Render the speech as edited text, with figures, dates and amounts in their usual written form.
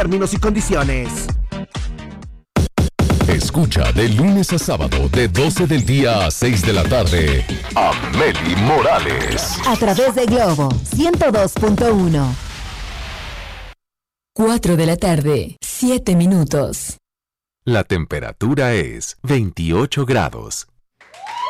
Términos y condiciones. Escucha de lunes a sábado de 12 del día a 6 de la tarde a Meli Morales. A través de Globo 102.1. 4 de la tarde, 7 minutos. La temperatura es 28 grados.